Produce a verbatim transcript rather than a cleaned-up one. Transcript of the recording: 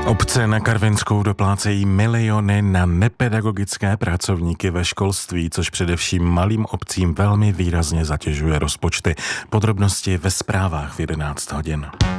Obce na Karvinskou doplácejí miliony na nepedagogické pracovníky ve školství, což především malým obcím velmi výrazně zatěžuje rozpočty. Podrobnosti ve zprávách v jedenáct hodin.